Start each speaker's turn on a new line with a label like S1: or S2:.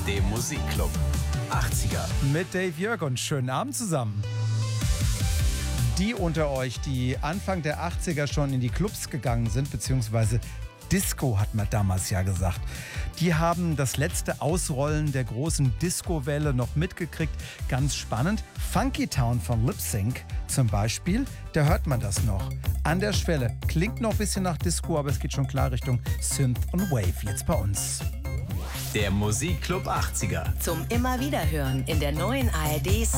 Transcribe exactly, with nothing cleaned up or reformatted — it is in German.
S1: dem Musikclub achtziger.
S2: Mit Dave Jörg und schönen Abend zusammen. Die unter euch, die Anfang der achtziger schon in die Clubs gegangen sind, beziehungsweise Disco hat man damals ja gesagt, die haben das letzte Ausrollen der großen Disco-Welle noch mitgekriegt. Ganz spannend. Funky Town von Lip Sync zum Beispiel, da hört man das noch. An der Schwelle. Klingt noch ein bisschen nach Disco, aber es geht schon klar Richtung Synth und Wave jetzt bei uns.
S1: Der Musikclub achtziger.
S3: Zum immer wieder hören in der neuen A R D